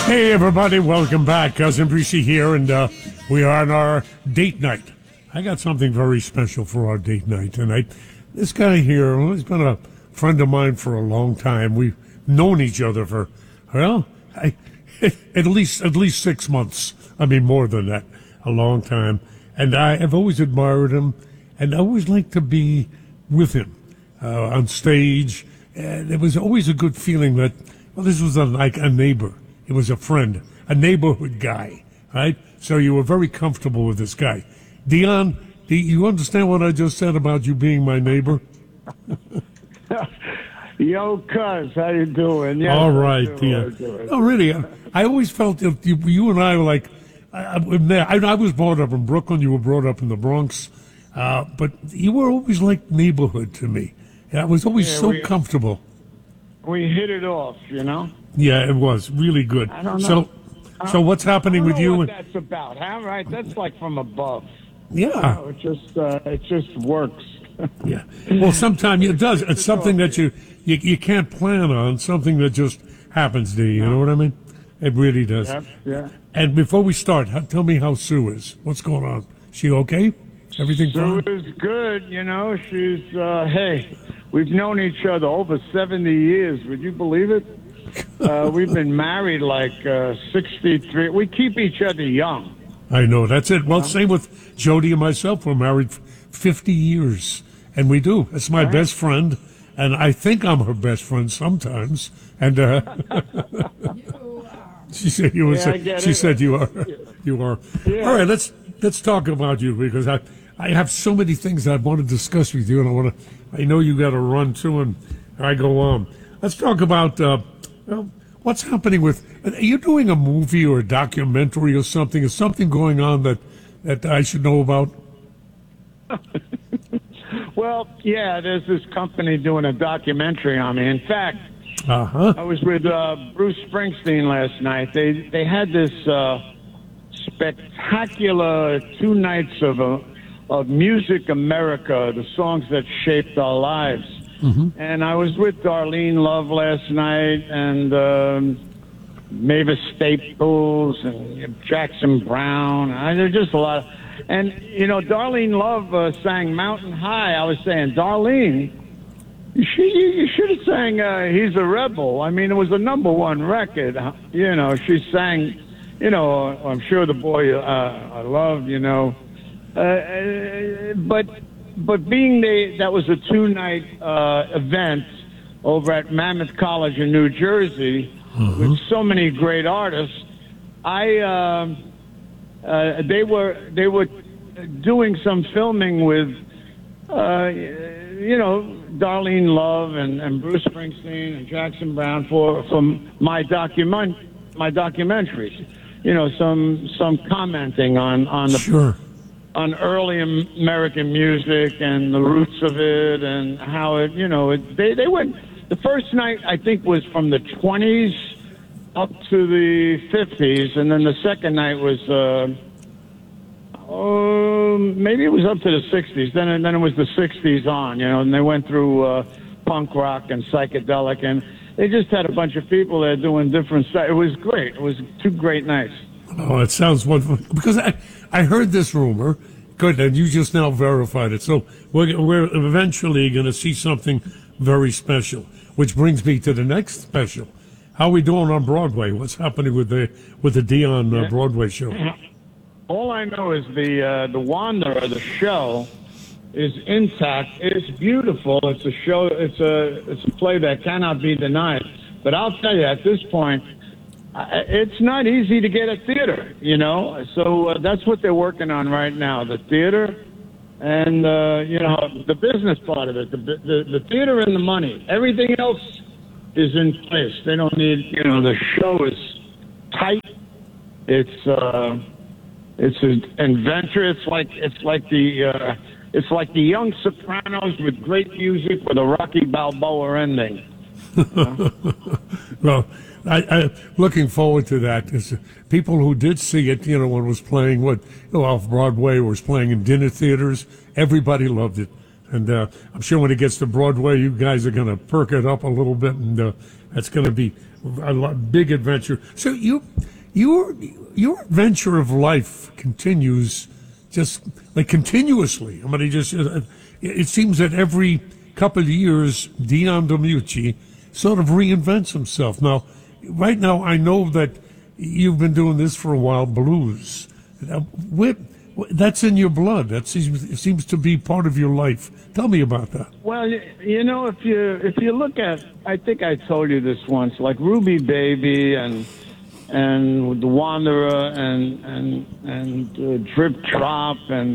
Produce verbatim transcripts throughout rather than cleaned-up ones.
Hey, everybody, welcome back. Cousin Brucey here, and uh, we are on our date night. I got something very special for our date night tonight. This guy here, well, he's been a friend of mine for a long time. We've known each other for, well, I, at least at least six months. I mean, more than that, a long time. And I have always admired him, and I always liked to be with him uh, on stage. And it was always a good feeling that, well, this was a, like a neighbor. It was a friend, a neighborhood guy, right? So you were very comfortable with this guy. Dion, do you understand what I just said about you being my neighbor? Yo, cuz, how you doing? Yes, all right, Dion. No, really, I, I always felt that you, you and I were like, I, I, I was brought up in Brooklyn, you were brought up in the Bronx, uh, but you were always like neighborhood to me. I was always yeah, so we, comfortable. We hit it off, you know? Yeah, it was really good. I don't know. So, so what's happening with you? What that's about, huh? Right? That's like from above. Yeah. You know, it just uh, it just works. Yeah. Well, sometimes it does. It's something that you, you you can't plan on. Something that just happens to you. You know what I mean? It really does. Yep, yeah. And before we start, tell me how Sue is. What's going on? She okay? Everything Sue fine? is good. You know, she's uh, hey. We've known each other over seventy years. Would you believe it? Uh, we've been married like uh, sixty-three. We keep each other young. I know. That's it. Well, same with Jody and myself. We're married fifty years. And we do. It's my right. best friend. And I think I'm her best friend sometimes. And uh, she said you were. Yeah, she it. said you are. You are. Yeah. All right. Let's let's talk about you because I I have so many things I want to discuss with you, and I want to. I know you got to run too, and I go on. Let's talk about uh, well, what's happening with. Are you doing a movie or a documentary or something? Is something going on that that I should know about? Well, yeah, there's this company doing a documentary on me. In fact, uh-huh. I was with uh, Bruce Springsteen last night. They they had this uh, spectacular two nights of a. of Music America, the songs that shaped our lives. Mm-hmm. And I was with Darlene Love last night and um, Mavis Staples and Jackson Brown. I, there's just a lot. Of, and, you know, Darlene Love uh, sang Mountain High. I was saying, Darlene, you should, you, you should have sang uh, He's a Rebel. I mean, it was a number one record. You know, she sang, you know, I'm sure the boy uh, I loved, you know, Uh, but but being the, that was a two-night uh, event over at Mammoth College in New Jersey mm-hmm. with so many great artists, I uh, uh, they were they were doing some filming with uh, you know Darlene Love and, and Bruce Springsteen and Jackson Brown for from my document my documentaries. You know, some some commenting on on the. Sure. on early American music and the roots of it and how it, you know, it, they, they went, the first night I think was from the twenties up to the fifties, and then the second night was, uh, oh, maybe it was up to the sixties, then, and then it was the sixties on, you know, and they went through uh, punk rock and psychedelic, and they just had a bunch of people there doing different stuff. It was great. It was two great nights. Oh, it sounds wonderful. Because I, I heard this rumor, good, and you just now verified it. So we're, we're eventually going to see something very special, which brings me to the next special. How are we doing on Broadway? What's happening with the with the Dion uh, Broadway show? All I know is the uh, the Wanderer, the show, is intact. It's beautiful. It's a show. It's a it's a play that cannot be denied. But I'll tell you, at this point, it's not easy to get a theater, you know, so uh, that's what they're working on right now, the theater and, uh, you know, the business part of it, the, the, the theater and the money. Everything else is in place. They don't need, you know, the show is tight. It's, uh, it's an adventure. It's like, it's like the, uh, it's like the Young Sopranos with great music with a Rocky Balboa ending. You know? Well, I, I looking forward to that. It's, people who did see it, you know, when it was playing what you know, off Broadway, was playing in dinner theaters. Everybody loved it, and uh, I'm sure when it gets to Broadway, you guys are going to perk it up a little bit, and uh, that's going to be a lot, big adventure. So you, your your adventure of life continues just like continuously. I mean, it just it, it seems that every couple of years, Dion DiMucci sort of reinvents himself. Now, right now, I know that you've been doing this for a while, blues. Uh, where, that's in your blood. That seems it seems to be part of your life. Tell me about that. Well, you, you know, if you if you look at, I think I told you this once, like Ruby Baby and and The Wanderer and and and uh, Drip Trop, and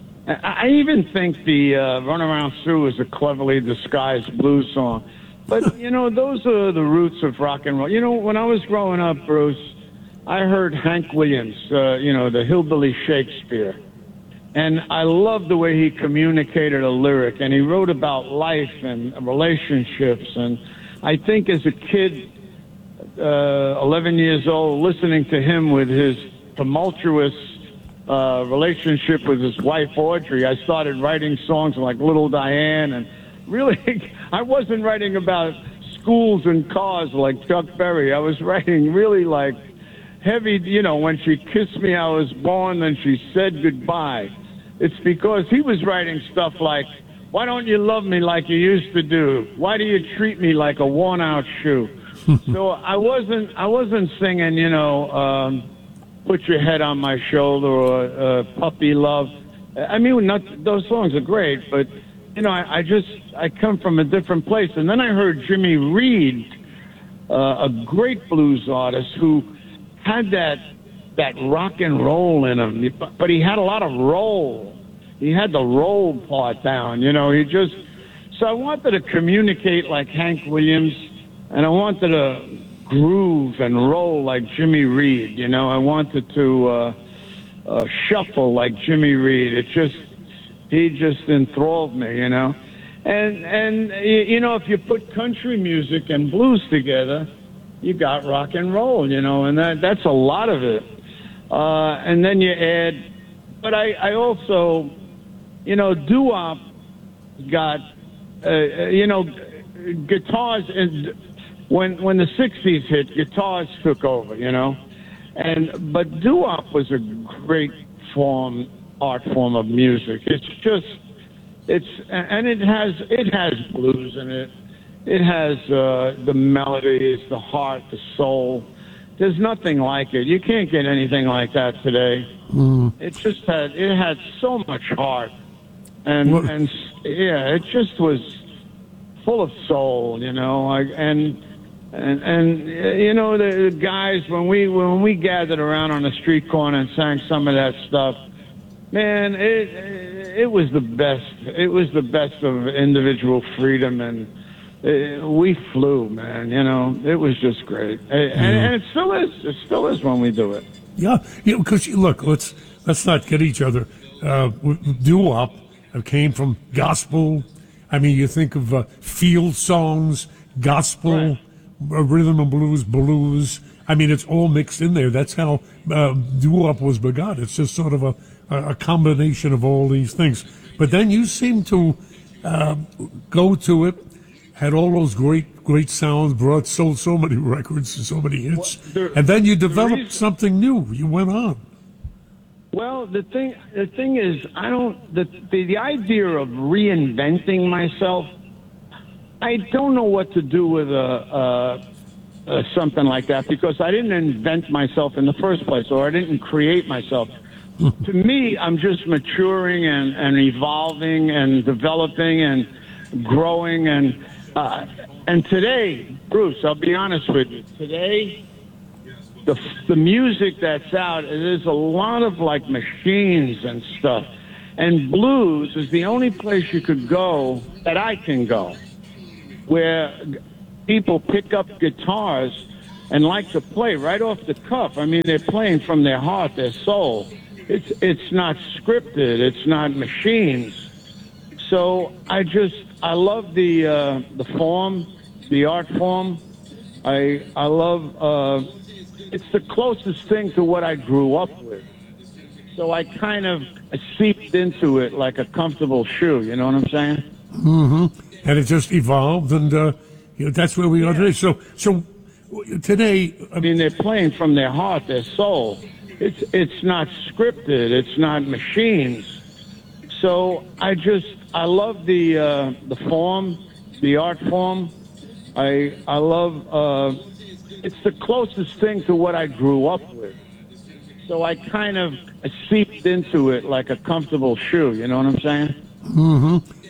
I even think the uh, Run Around Sue is a cleverly disguised blues song. But you know, those are the roots of rock and roll. You know, when I was growing up, Bruce, I heard Hank Williams, uh, you know, the hillbilly Shakespeare. And I loved the way he communicated a lyric. And he wrote about life and relationships. And I think as a kid, uh, eleven years old, listening to him with his tumultuous uh, relationship with his wife, Audrey, I started writing songs like Little Diane. And really, I wasn't writing about schools and cars like Chuck Berry. I was writing really like heavy, you know, when she kissed me, I was born, then she said goodbye. It's because he was writing stuff like, why don't you love me like you used to do? Why do you treat me like a worn-out shoe? So I wasn't, I wasn't singing, you know, um, put your head on my shoulder or uh, puppy love. I mean, not, those songs are great, but, you know, I, I just, I come from a different place. And then I heard Jimmy Reed, uh, a great blues artist who had that that rock and roll in him, but he had a lot of roll. He had the roll part down, you know. He just so I wanted to communicate like Hank Williams, and I wanted to groove and roll like Jimmy Reed. You know, I wanted to uh, uh, shuffle like Jimmy Reed. It just he just enthralled me, you know. And and you know, if you put country music and blues together, you got rock and roll, you know, and that that's a lot of it. Uh, and then you add, but I, I also, you know, doo-wop got, uh, you know, guitars, and when when the sixties hit, guitars took over, you know. And but doo-wop was a great form, art form of music. It's just, it's, and it has, it has blues in it. It has uh, the melodies, the heart, the soul. There's nothing like it. You can't get anything like that today. Mm. It just had it had so much heart, and what? and yeah, it just was full of soul, you know. Like, and and and you know the, the guys when we when we gathered around on the street corner and sang some of that stuff, man, it it was the best. It was the best of individual freedom and. It, we flew, man. You know, it was just great, and, and it still is. It still is when we do it. Yeah, yeah. Because look, let's let's not get each other. Uh, doo-wop came from gospel. I mean, you think of uh, field songs, gospel, right. uh, rhythm and blues, blues. I mean, it's all mixed in there. That's how uh, doo-wop was begun. It's just sort of a a combination of all these things. But then you seem to uh, go to it. Had all those great, great sounds, brought sold so many records and so many hits, well, there, and then you developed reason, something new. You went on. Well, the thing, the thing is, I don't. The, the the idea of reinventing myself, I don't know what to do with a, a, a something like that because I didn't invent myself in the first place, or I didn't create myself. To me, I'm just maturing and, and evolving and developing and growing and. Uh, and today, Bruce, I'll be honest with you. Today, the the music that's out, there's a lot of like machines and stuff. And blues is the only place you could go that I can go, where people pick up guitars and like to play right off the cuff. I mean, they're playing from their heart, their soul. It's it's not scripted. It's not machines. So I just. I love the uh, the form, the art form. I I love. Uh, it's the closest thing to what I grew up with. So I kind of seeped into it like a comfortable shoe. You know what I'm saying? Mm-hmm. And it just evolved, and uh, you know, that's where we yeah. are today. So so Today, I mean, they're playing from their heart, their soul. It's it's not scripted. It's not machines. So I just I love the uh, the form, the art form. I I love. Uh, it's the closest thing to what I grew up with. So I kind of seeped into it like a comfortable shoe. You know what I'm saying? mm-hmm.